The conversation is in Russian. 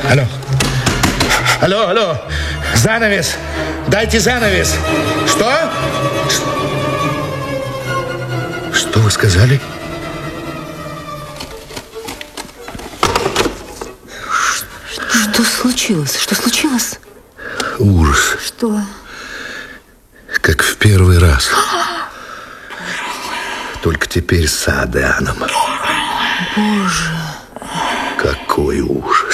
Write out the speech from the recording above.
Алло. Алло, алло. Занавес. Дайте занавес. Что? Что вы сказали? Что случилось? Что случилось? Ужас. Что? Как в первый раз. Только теперь с Адрианом. Боже. Какой ужас.